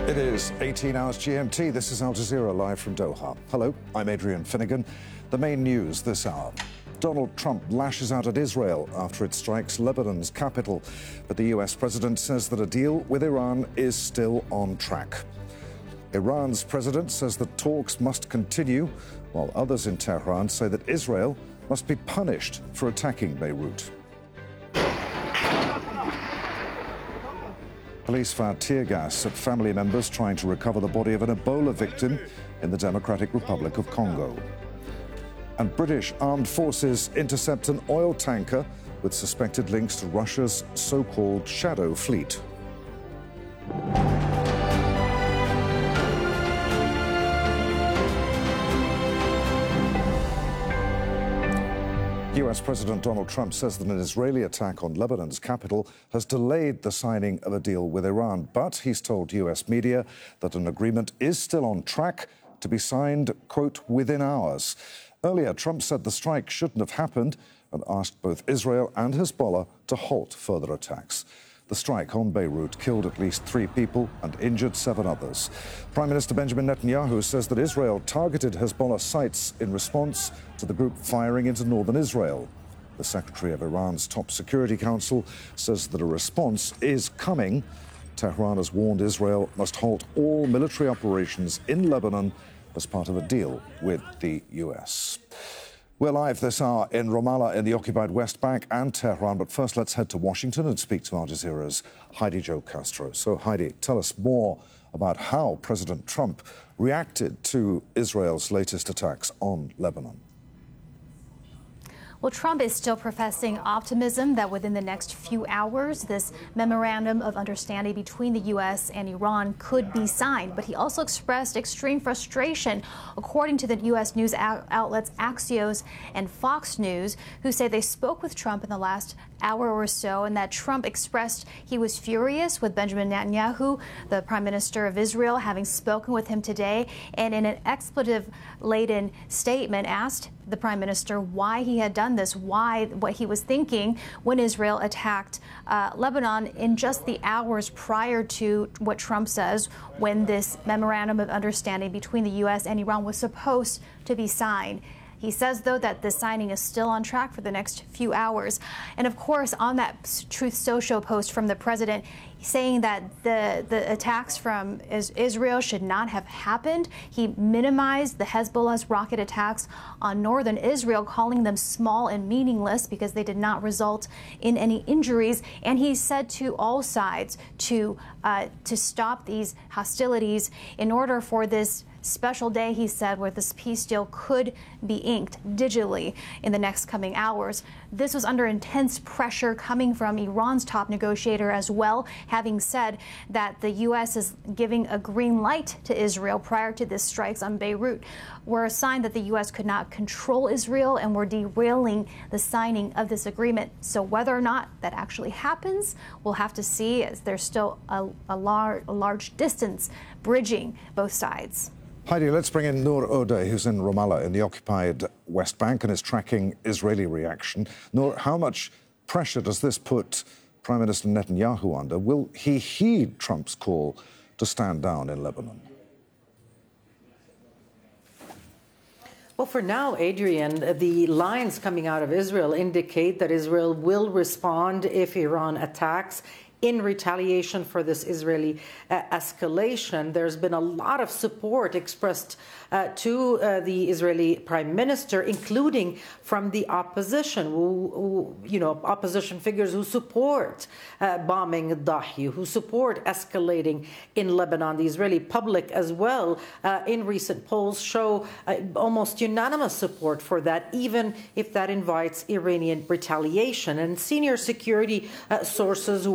It is 18 hours GMT. This is Al Jazeera live from Doha. Hello, I'm Adrian Finnegan. The main news this hour. Donald Trump lashes out at Israel after it strikes Lebanon's capital. But the US president says that a deal with Iran is still on track. Iran's president says that talks must continue, while others in Tehran say that Israel must be punished for attacking Beirut. Police fired tear gas at family members trying to recover the body of an Ebola victim in the Democratic Republic of Congo. And British armed forces intercept an oil tanker with suspected links to Russia's so-called shadow fleet. US President Donald Trump says that an Israeli attack on Lebanon's capital has delayed the signing of a deal with Iran. But he's told US media that an agreement is still on track to be signed, quote, within hours. Earlier, Trump said the strike shouldn't have happened and asked both Israel and Hezbollah to halt further attacks. The strike on Beirut killed at least 3 people and injured 7 others. Prime Minister Benjamin Netanyahu says that Israel targeted Hezbollah sites in response to the group firing into northern Israel. The Secretary of Iran's top security council says that a response is coming. Tehran has warned Israel must halt all military operations in Lebanon as part of a deal with the US. We're live this hour in Ramallah in the occupied West Bank and Tehran. But first, let's head to Washington and speak to Al Jazeera's Heidi Jo Castro. So, Heidi, tell us more about how President Trump reacted to Israel's latest attacks on Lebanon. Well, Trump is still professing optimism that within the next few hours, this memorandum of understanding between the U.S. and Iran could be signed. But he also expressed extreme frustration, according to the U.S. news outlets Axios and Fox News, who say they spoke with Trump in the last hour or so, and that Trump expressed he was furious with Benjamin Netanyahu, the Prime Minister of Israel, having spoken with him today, and in an expletive-laden statement asked the Prime Minister why he had done this, what he was thinking when Israel attacked Lebanon in just the hours prior to what Trump says when this memorandum of understanding between the U.S. and Iran was supposed to be signed. He says, though, that the signing is still on track for the next few hours. And, of course, on that Truth Social post from the president, saying that the attacks from Israel should not have happened. He minimized the Hezbollah's rocket attacks on northern Israel, calling them small and meaningless because they did not result in any injuries. And he said to all sides to stop these hostilities in order for this special day, he said, where this peace deal could be inked digitally in the next coming hours. This was under intense pressure coming from Iran's top negotiator as well, having said that the U.S. is giving a green light to Israel prior to this strikes on Beirut, were a sign that the U.S. could not control Israel and were derailing the signing of this agreement. So whether or not that actually happens, we'll have to see, as there's still a large distance bridging both sides. Heidi, let's bring in Noor Odeh, who's in Ramallah in the occupied West Bank and is tracking Israeli reaction. Noor, how much pressure does this put Prime Minister Netanyahu under? Will he heed Trump's call to stand down in Lebanon? Well, for now, Adrian, the lines coming out of Israel indicate that Israel will respond if Iran attacks. In retaliation for this Israeli escalation, there's been a lot of support expressed to the Israeli Prime Minister, including from the opposition, opposition figures who support bombing Dahi, who support escalating in Lebanon. The Israeli public as well, in recent polls, show almost unanimous support for that, even if that invites Iranian retaliation. And senior security sources who